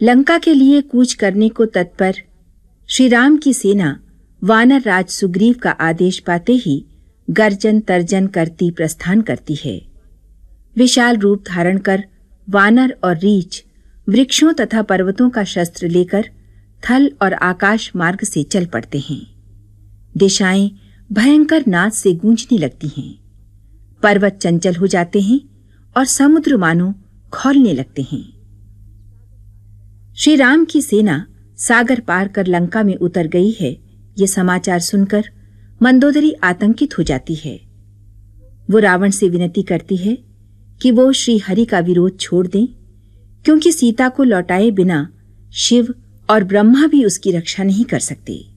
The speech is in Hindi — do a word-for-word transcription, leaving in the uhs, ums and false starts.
लंका के लिए कूच करने को तत्पर श्री राम की सेना वानर राज सुग्रीव का आदेश पाते ही गर्जन तर्जन करती प्रस्थान करती है। विशाल रूप धारण कर वानर और रीछ वृक्षों तथा पर्वतों का शस्त्र लेकर थल और आकाश मार्ग से चल पड़ते हैं। दिशाएं भयंकर नाद से गूंजने लगती हैं। पर्वत चंचल हो जाते हैं और समुद्र मानो खौलने लगते हैं। श्री राम की सेना सागर पार कर लंका में उतर गई है, ये समाचार सुनकर मंदोदरी आतंकित हो जाती है। वो रावण से विनती करती है कि वो श्री हरि का विरोध छोड़ दें, क्योंकि सीता को लौटाए बिना शिव और ब्रह्मा भी उसकी रक्षा नहीं कर सकते।